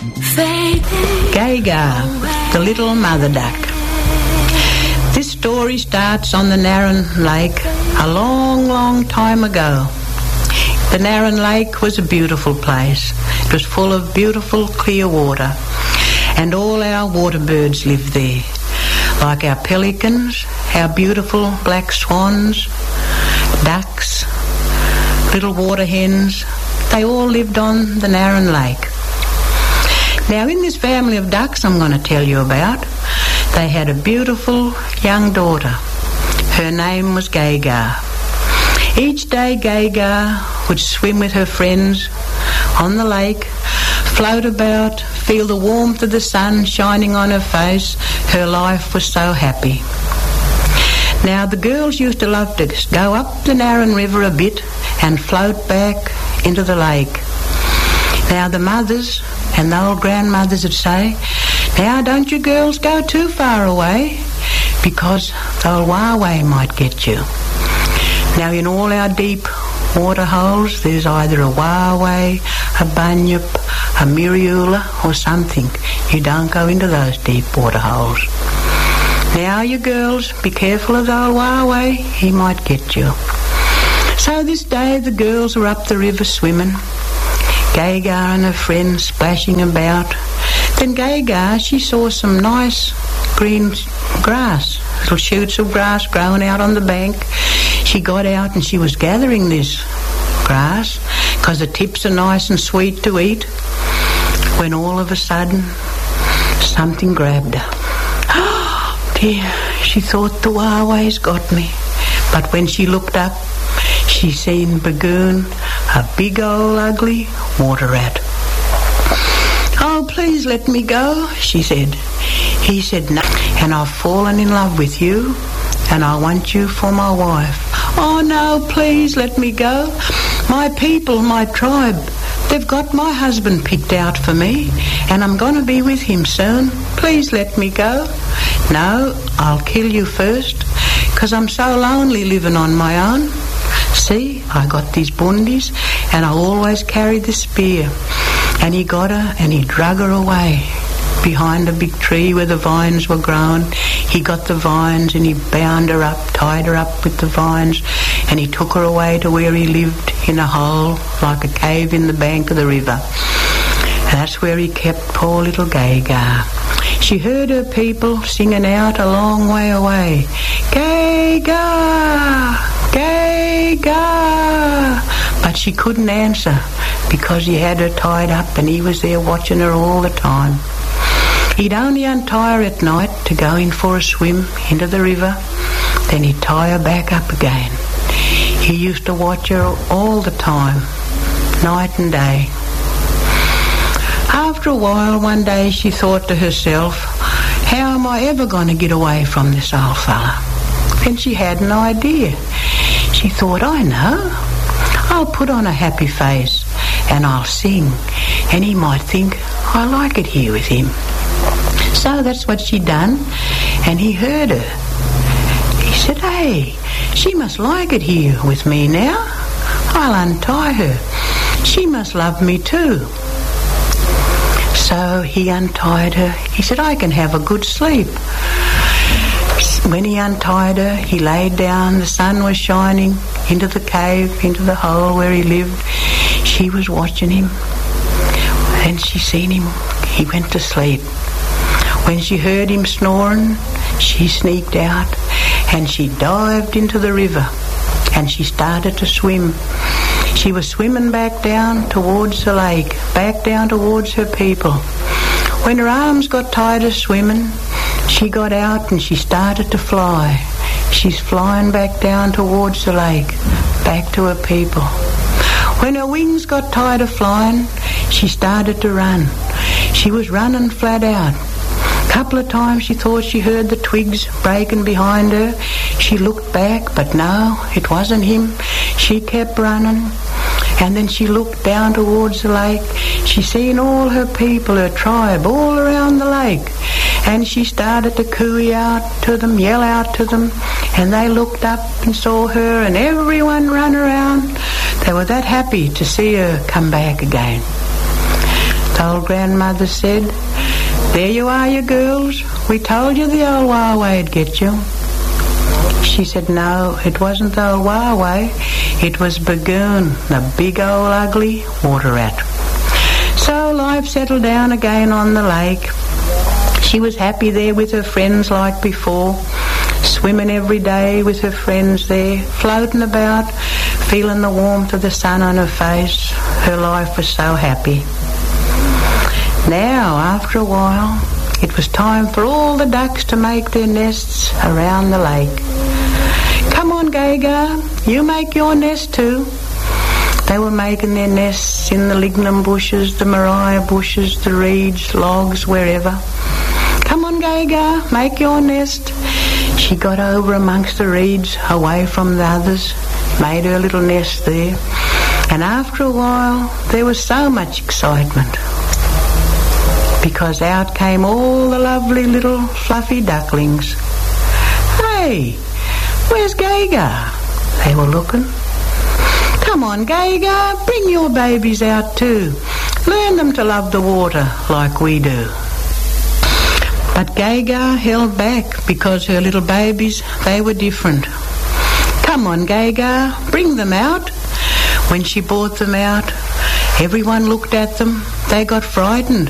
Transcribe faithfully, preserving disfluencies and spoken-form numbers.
Gagar, the little mother duck. This story starts on the Narran Lake a long, long time ago. The Narran Lake was a beautiful place. It was full of beautiful, clear water, and all our water birds lived there, like our pelicans, our beautiful black swans, ducks, little water hens. They all lived on the Narran Lake. Now, in this family of ducks I'm going to tell you about, they had a beautiful young daughter. Her name was Gagar. Each day Gagar would swim with her friends on the lake, float about, feel the warmth of the sun shining on her face. Her life was so happy. Now, the girls used to love to go up the Narran River a bit and float back into the lake. Now, the mothers and the old grandmothers would say, "Now, don't you girls go too far away, because the old Waway might get you." Now, in all our deep water holes, there's either a Waway, a Bunyip, a Miriula or something. You don't go into those deep water holes. Now, you girls, be careful of the old Waway, he might get you. So this day the girls were up the river swimming, Gagar and her friends splashing about. Then Gagar, she saw some nice green grass, little shoots of grass growing out on the bank. She got out and she was gathering this grass because the tips are nice and sweet to eat, when all of a sudden something grabbed her. Oh dear, she thought the Waway's got me. But when she looked up, she seen Bagoon, a big old ugly water rat. "Oh, please let me go," she said. He said, "No, and I've fallen in love with you, and I want you for my wife." "Oh, no, please let me go. My people, my tribe, they've got my husband picked out for me, and I'm going to be with him soon. Please let me go." "No, I'll kill you first, because I'm so lonely living on my own. See, I got these bundis, and I always carry the spear." And he got her, and he drug her away behind a big tree where the vines were growing. He got the vines, and he bound her up, tied her up with the vines, and he took her away to where he lived in a hole, like a cave in the bank of the river. And that's where he kept poor little Gagar. She heard her people singing out a long way away, "Gagar, Gagar," but she couldn't answer because he had her tied up and he was there watching her all the time. He'd only untie her at night to go in for a swim into the river, then he'd tie her back up again. He used to watch her all the time, night and day. After a while, one day she thought to herself, "How am I ever going to get away from this old fella?" Then she had an idea. She thought, "I know. I'll put on a happy face and I'll sing, and he might think I like it here with him." So that's what she done, and he heard her. He said, "Hey, she must like it here with me now. I'll untie her. She must love me too." So he untied her. He said, "I can have a good sleep." When he untied her, he laid down. The sun was shining into the cave, into the hole where he lived. She was watching him. Then she seen him. He went to sleep. When she heard him snoring, she sneaked out and she dived into the river and she started to swim. She was swimming back down towards the lake, back down towards her people. When her arms got tired of swimming, she got out and she started to fly. She's flying back down towards the lake, back to her people. When her wings got tired of flying, she started to run. She was running flat out. A couple of times she thought she heard the twigs breaking behind her. She looked back, but no, it wasn't him. She kept running. And then she looked down towards the lake. She seen all her people, her tribe, all around the lake. And she started to cooey out to them, yell out to them. And they looked up and saw her, and everyone ran around. They were that happy to see her come back again. Old grandmother said, "There you are, you girls. We told you the old Wahway'd get you." She said, "No, it wasn't the old Wahway. It was Bagoon, the big old ugly water rat." So life settled down again on the lake. She was happy there with her friends like before, swimming every day with her friends there, floating about, feeling the warmth of the sun on her face. Her life was so happy. Now, after a while, it was time for all the ducks to make their nests around the lake. "Come on, Gaga, you make your nest too." They were making their nests in the lignum bushes, the mariah bushes, the reeds, logs, wherever. "Come on, Gaga, make your nest." She got over amongst the reeds, away from the others, made her little nest there. And after a while, there was so much excitement, because out came all the lovely little fluffy ducklings. "Hey, where's Gaga?" They were looking. "Come on, Gaga, bring your babies out too. Learn them to love the water like we do." But Gaga held back because her little babies, they were different. "Come on, Gaga, bring them out." When she brought them out, everyone looked at them. They got frightened.